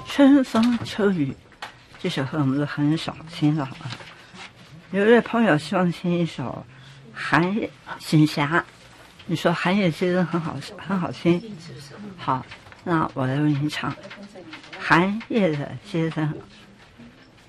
春风秋雨，这首歌我们都很少听到啊。有位朋友希望听一首寒夜行侠，你说寒夜街灯很好听，好，那我来为您唱寒夜的街灯。